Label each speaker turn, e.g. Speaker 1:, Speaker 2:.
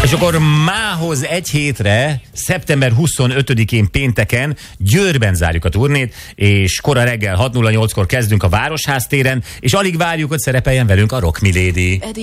Speaker 1: És akkor mához egy hétre, szeptember 25-én pénteken Győrben zárjuk a turnét, és kora reggel 6:08-kor kezdünk a Városház téren, és alig várjuk, hogy szerepeljen velünk a Rock Milady.